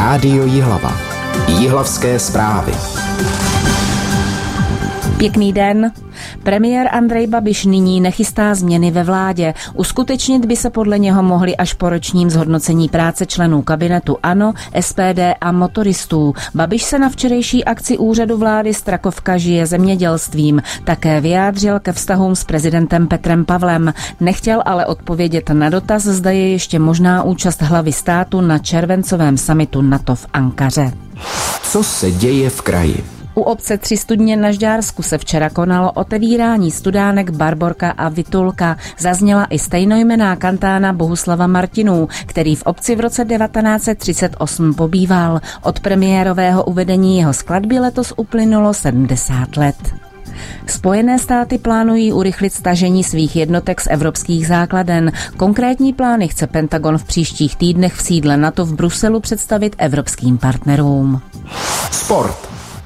Rádio Jihlava. Jihlavské zprávy. Pěkný den. Premiér Andrej Babiš nyní nechystá změny ve vládě. Uskutečnit by se podle něho mohly až po ročním zhodnocení práce členů kabinetu ANO, SPD a motoristů. Babiš se na včerejší akci úřadu vlády Strakovka žije zemědělstvím také vyjádřil ke vztahům s prezidentem Petrem Pavlem. Nechtěl ale odpovědět na dotaz, zda je ještě možná účast hlavy státu na červencovém summitu NATO v Ankaře. Co se děje v kraji? U obce 3 Studně na Žďársku se včera konalo otevírání studánek Barborka a Vitulka. Zazněla i stejnojmenná kantána Bohuslava Martinů, který v obci v roce 1938 pobýval. Od premiérového uvedení jeho skladby letos uplynulo 70 let. Spojené státy plánují urychlit stažení svých jednotek z evropských základen. Konkrétní plány chce Pentagon v příštích týdnech v sídle NATO v Bruselu představit evropským partnerům. Sport.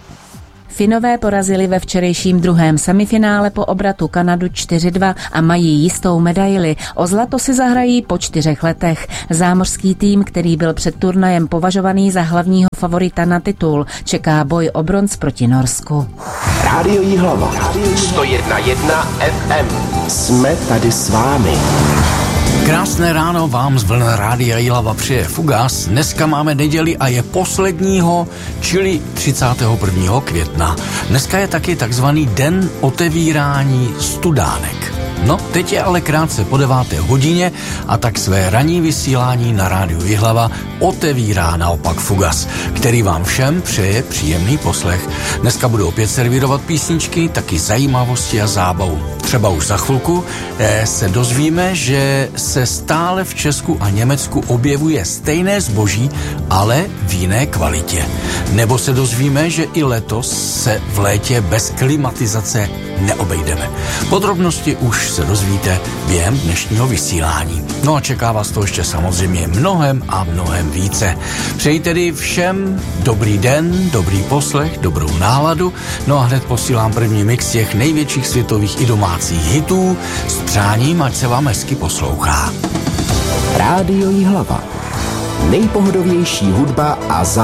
Finové porazili ve včerejším druhém semifinále po obratu Kanadu 4-2 a mají jistou medaili. O zlato si zahrají po 4 letech. Zámořský tým, který byl před turnajem považovaný za hlavního favorita na titul, čeká boj o bronz proti Norsku. Rádio Jihlava. 101,1 FM. Jsme tady s vámi. Krásné ráno vám z vln Rádia Jihlava přeje Fugas. Dneska máme neděli a je posledního, čili 31. května. Dneska je taky takzvaný den otevírání studánek. No, teď je ale krátce po 9. hodině a tak své ranní vysílání na Rádiu Jihlava otevírá naopak Fugas, který vám všem přeje příjemný poslech. Dneska budu opět servírovat písničky, taky zajímavosti a zábavu. Třeba už za chvilku se dozvíme, že se stále v Česku a Německu objevuje stejné zboží, ale v jiné kvalitě. Nebo se dozvíme, že i letos se v létě bez klimatizace neobejdeme. Podrobnosti už se dozvíte během dnešního vysílání. No a čeká vás to ještě samozřejmě mnohem a mnohem více. Přeji tedy všem dobrý den, dobrý poslech, dobrou náladu. No a hned posílám první mix těch největších světových i domácích hitů s přáním, ať se vám hezky poslouchá. Rádio Jihlava. Nejpohodovější hudba a